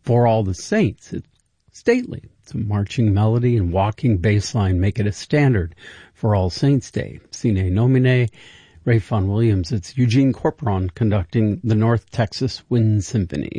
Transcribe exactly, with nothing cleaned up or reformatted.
For All the Saints. It's stately. It's a marching melody and walking bass line make it a standard for All Saints Day. Sine Nomine, Ray Vaughan Williams. It's Eugene Corporon conducting the North Texas Wind Symphony.